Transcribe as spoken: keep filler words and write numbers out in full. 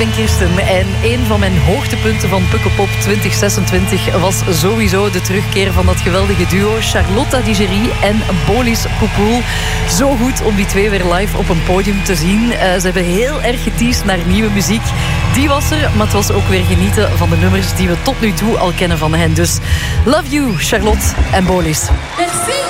ben Kirsten en een van mijn hoogtepunten van Pukkelpop twintig zesentwintig was sowieso de terugkeer van dat geweldige duo Charlotte Digéry en Bolis Poupoul. Zo goed om die twee weer live op een podium te zien. Uh, ze hebben heel erg geteased naar nieuwe muziek. Die was er, maar het was ook weer genieten van de nummers die we tot nu toe al kennen van hen. Dus love you, Charlotte en Bolis. Merci.